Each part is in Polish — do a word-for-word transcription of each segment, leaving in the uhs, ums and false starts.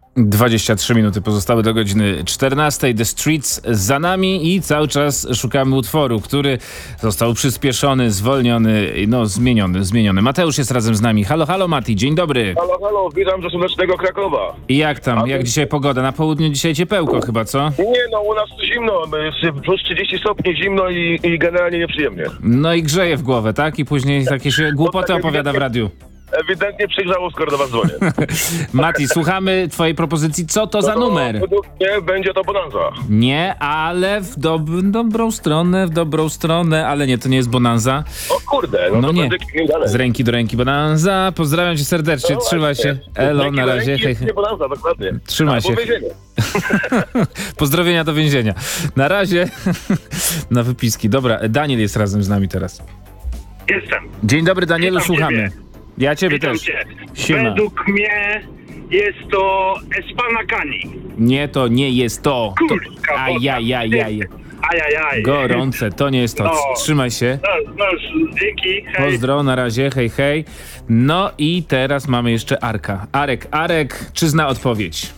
dwadzieścia trzy minuty pozostały do godziny czternastej. The Streets za nami i cały czas szukamy utworu, który został przyspieszony, zwolniony, no zmieniony, zmieniony. Mateusz jest razem z nami. Halo, halo Mati, dzień dobry. Halo, halo, witam ze słonecznego Krakowa. I jak tam, jak dzisiaj pogoda? Na południu dzisiaj ciepełko chyba, co? Nie no, u nas zimno, jest plus trzydzieści stopni zimno i, i generalnie nieprzyjemnie. No i grzeje w głowę, tak? I później takie się głupoty tak opowiada w radiu. Ewidentnie przygrzało, skoro do was dzwonię. Mati, słuchamy twojej propozycji. Co to za No, numer? według mnie będzie to Bonanza. Nie, ale w dob- dobrą stronę, w dobrą stronę, ale nie, to nie jest Bonanza. O kurde, no, No to nie, będzie kim dalej. z ręki do ręki Bonanza. Pozdrawiam cię serdecznie, No trzymaj właśnie. się. Elo, Ręki na do razie. ręki Hej, jest hej. nie Bonanza, dokładnie. Trzymaj Albo się. więzienie. Pozdrowienia do więzienia. Na razie. Na wypiski. Dobra, Daniel jest razem z nami teraz. Jestem. Dzień dobry, Danielu, Witam słuchamy. ciebie. Ja ciebie Witam też. cię. Siema. Według mnie jest to Espanakani. Nie, to nie jest to. to... Kurka, Ajajajaj. Ajajaj. Gorące, to nie jest to. No. Trzymaj się. No, no, dzięki. Hej. Pozdro, na razie, hej, hej. No i teraz mamy jeszcze Arka. Arek, Arek, czy zna odpowiedź?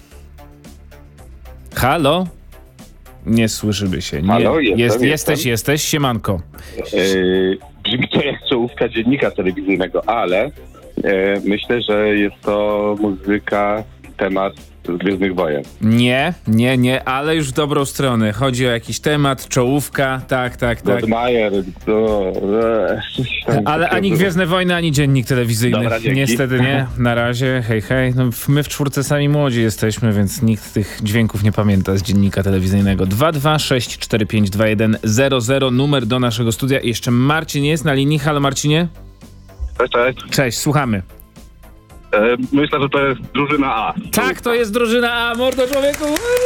Halo? Nie słyszymy się. Nie. Halo, jestem, jest, jestem. Jesteś, jesteś, siemanko. Yy, brzmi to jak czołówka dziennika telewizyjnego, ale yy, myślę, że jest to muzyka, temat z Gwiezdnych Wojen. Nie, nie, nie, ale już w dobrą stronę. Chodzi o jakiś temat, czołówka, tak, tak, tak. Godmajer, to... e, coś tam Ale takiego ani było. Gwiezdne Wojny, ani Dziennik Telewizyjny. Dobra, dzięki. Niestety nie. Na razie, hej, hej. No, my w czwórce sami młodzi jesteśmy, więc nikt tych dźwięków nie pamięta z Dziennika Telewizyjnego. dwa dwa sześć cztery pięć dwa jeden zero zero, numer do naszego studia. I jeszcze Marcin jest na linii. Halo Marcinie. Cześć, cześć. Cześć, słuchamy. E, myślę, że to jest drużyna A. Tak, to jest drużyna A, mordo człowieku.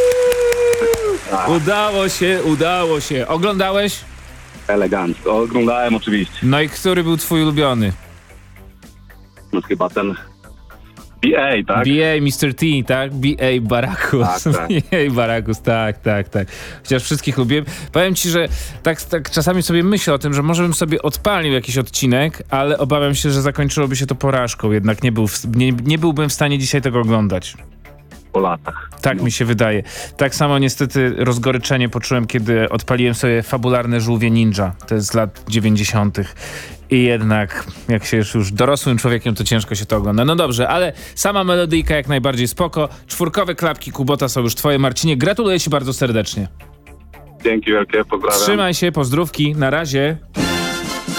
Udało się, udało się. Oglądałeś? Elegancko. Oglądałem oczywiście. No i który był twój ulubiony? No chyba ten B A, tak? B A, mister T, tak? B A Barakus. Tak, tak. B A Barakus, tak, tak, tak. Chociaż wszystkich lubiłem. Powiem ci, że tak, tak czasami sobie myślę o tym, że może bym sobie odpalił jakiś odcinek, ale obawiam się, że zakończyłoby się to porażką. Jednak nie, był w, nie, nie byłbym w stanie dzisiaj tego oglądać. Po latach. Tak mi się wydaje. Tak samo niestety rozgoryczenie poczułem, kiedy odpaliłem sobie fabularne Żółwie Ninja. To jest z lat dziewięćdziesiątych. I jednak, jak się już, już dorosłym człowiekiem, to ciężko się to ogląda. No dobrze, ale sama melodyjka jak najbardziej spoko. Czwórkowe klapki Kubota są już twoje, Marcinie. Gratuluję ci bardzo serdecznie. Dzięki wielkie, pozdrawiam. Trzymaj się, pozdrówki, na razie.